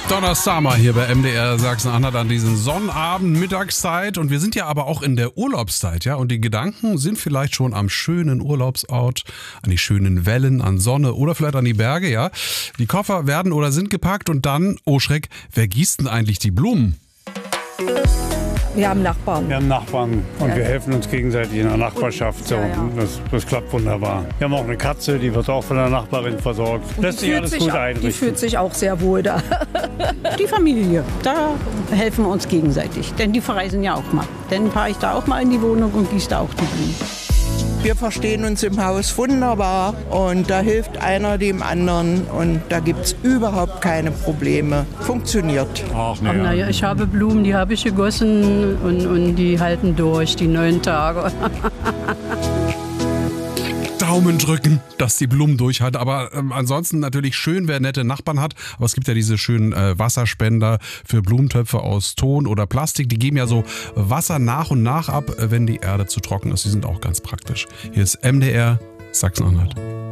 Donna Summer hier bei MDR Sachsen-Anhalt an diesem Sonnabend, Mittagszeit. Und wir sind ja aber auch in der Urlaubszeit, ja. Und die Gedanken sind vielleicht schon am schönen Urlaubsort, an die schönen Wellen, an Sonne oder vielleicht an die Berge, ja. Die Koffer werden oder sind gepackt und dann, oh Schreck, wer gießt denn eigentlich die Blumen? Wir haben Nachbarn. Wir haben Nachbarn und wir helfen uns gegenseitig in der Nachbarschaft. So. Ja, ja. Das klappt wunderbar. Wir haben auch eine Katze, die wird auch von der Nachbarin versorgt. Lässt sich alles gut Die einrichten. fühlt sich auch sehr wohl da. Die Familie, da helfen wir uns gegenseitig. Denn die verreisen ja auch mal. Dann fahre ich da auch mal in die Wohnung und gieße da auch die Blumen. Wir verstehen uns im Haus wunderbar und da hilft einer dem anderen und da gibt es überhaupt keine Probleme. Funktioniert. Ach, Aber naja, ich habe Blumen, die habe ich gegossen und die halten durch, die 9 Tage. Daumen drücken, dass die Blumen durchhalten. Aber ansonsten natürlich schön, wer nette Nachbarn hat. Aber es gibt ja diese schönen Wasserspender für Blumentöpfe aus Ton oder Plastik. Die geben ja so Wasser nach und nach ab, wenn die Erde zu trocken ist. Die sind auch ganz praktisch. Hier ist MDR Sachsen-Anhalt.